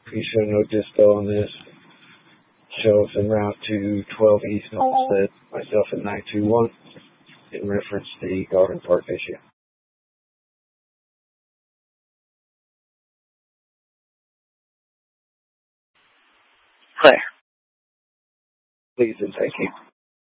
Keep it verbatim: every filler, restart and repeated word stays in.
Please show no dispo on this. Show us en route to twelve East Homestead, myself at nine two one, in reference to the Garden Park issue. Clear. Please and thank you.